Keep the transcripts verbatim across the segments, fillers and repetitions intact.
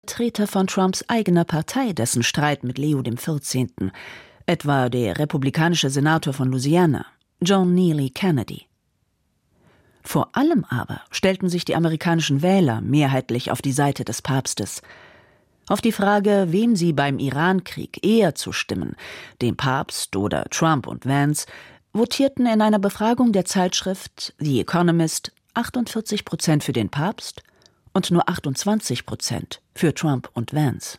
Vertreter von Trumps eigener Partei dessen Streit mit Leo dem vierzehnten, etwa der republikanische Senator von Louisiana, John Neely Kennedy. Vor allem aber stellten sich die amerikanischen Wähler mehrheitlich auf die Seite des Papstes. Auf die Frage, wem sie beim Irankrieg eher zustimmen, dem Papst oder Trump und Vance, votierten in einer Befragung der Zeitschrift The Economist achtundvierzig Prozent für den Papst und nur achtundzwanzig Prozent für Trump und Vance.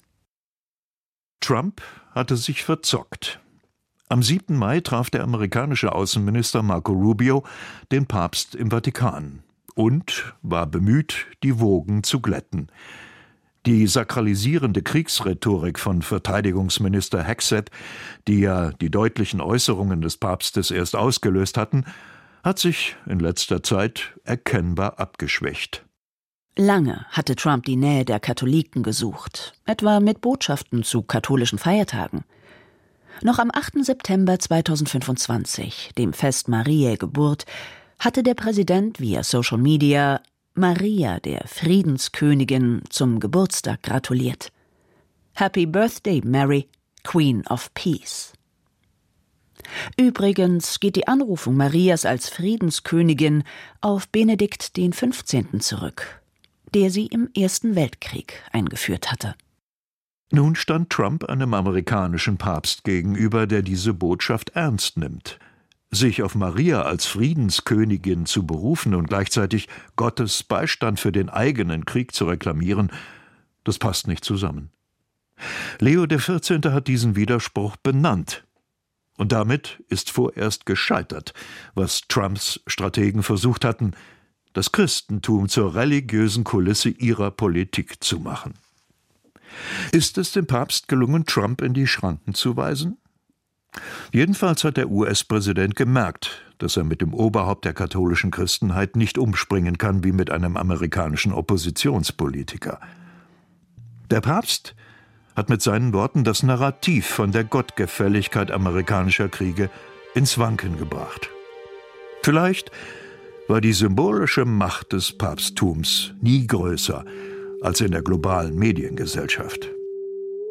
Trump hatte sich verzockt. Am siebten Mai traf der amerikanische Außenminister Marco Rubio den Papst im Vatikan und war bemüht, die Wogen zu glätten. Die sakralisierende Kriegsrhetorik von Verteidigungsminister Hegseth, die ja die deutlichen Äußerungen des Papstes erst ausgelöst hatten, hat sich in letzter Zeit erkennbar abgeschwächt. Lange hatte Trump die Nähe der Katholiken gesucht, etwa mit Botschaften zu katholischen Feiertagen. Noch am achten September zweitausendfünfundzwanzig, dem Fest Mariä Geburt, hatte der Präsident via Social Media Maria, der Friedenskönigin, zum Geburtstag gratuliert. Happy Birthday, Mary, Queen of Peace. Übrigens geht die Anrufung Marias als Friedenskönigin auf Benedikt den fünfzehnten zurück, der sie im Ersten Weltkrieg eingeführt hatte. Nun stand Trump einem amerikanischen Papst gegenüber, der diese Botschaft ernst nimmt. Sich auf Maria als Friedenskönigin zu berufen und gleichzeitig Gottes Beistand für den eigenen Krieg zu reklamieren, das passt nicht zusammen. Leo der vierzehnte hat diesen Widerspruch benannt. Und damit ist vorerst gescheitert, was Trumps Strategen versucht hatten, das Christentum zur religiösen Kulisse ihrer Politik zu machen. Ist es dem Papst gelungen, Trump in die Schranken zu weisen? Jedenfalls hat der U S-Präsident gemerkt, dass er mit dem Oberhaupt der katholischen Christenheit nicht umspringen kann wie mit einem amerikanischen Oppositionspolitiker. Der Papst hat mit seinen Worten das Narrativ von der Gottgefälligkeit amerikanischer Kriege ins Wanken gebracht. Vielleicht war die symbolische Macht des Papsttums nie größer als in der globalen Mediengesellschaft.